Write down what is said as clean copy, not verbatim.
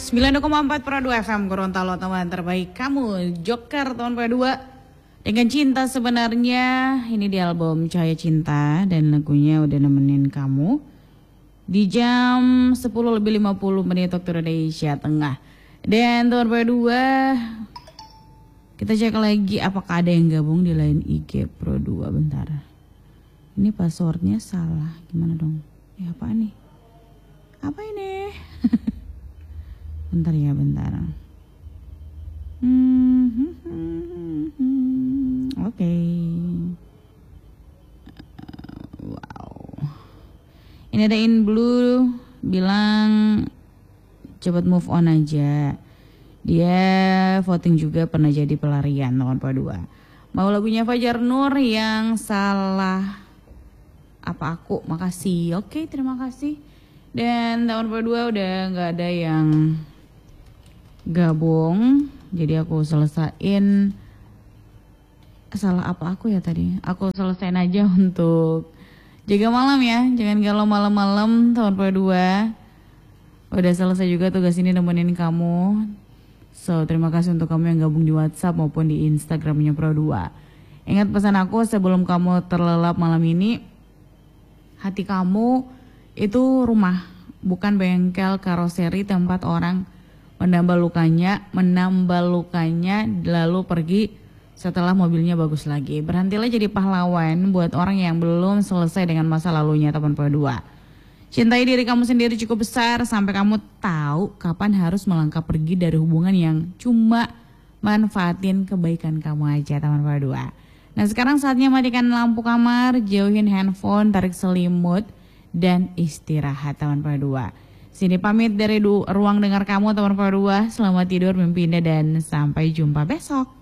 90,4 Pro 2 FM Gorontalo, teman terbaik kamu. Joker tahun Pro 2 dengan cinta sebenarnya. Ini di album Cahaya Cinta dan lagunya udah nemenin kamu di jam 10:50 waktu Indonesia Tengah. Dan tahun Pro 2 kita cek lagi apakah ada yang gabung di line IG Pro 2. Bentar, ini passwordnya salah, gimana dong? Ya apa nih? Apa ini? Bentar ya, bentar. Oke. Wow. Ini ada In Blue bilang cepet move on aja. Dia voting juga pernah jadi pelarian tahun Pro 2. Mau lagunya Fajar Nur yang salah apa aku, makasih. Oke, terima kasih. Dan tahun Pro 2 udah gak ada yang gabung, jadi aku selesain salah apa aku ya tadi. Aku selesain aja untuk jaga malam ya, jangan galau malam-malam. Tahun Pro 2 udah selesai juga tugas ini nemenin kamu. So terima kasih untuk kamu yang gabung di WhatsApp maupun di Instagramnya Pro 2. Ingat pesan aku sebelum kamu terlelap malam ini, hati kamu itu rumah, bukan bengkel karoseri tempat orang menambah lukanya lalu pergi setelah mobilnya bagus lagi. Berhentilah jadi pahlawan buat orang yang belum selesai dengan masa lalunya teman Pro 2. Cintai diri kamu sendiri cukup besar sampai kamu tahu kapan harus melangkah pergi dari hubungan yang cuma manfaatin kebaikan kamu aja teman Pro 2. Nah sekarang saatnya matikan lampu kamar, jauhin handphone, tarik selimut dan istirahat teman Pro 2. Sini pamit dari ruang dengar kamu teman Pro 2. Selamat tidur, mimpi indah dan sampai jumpa besok.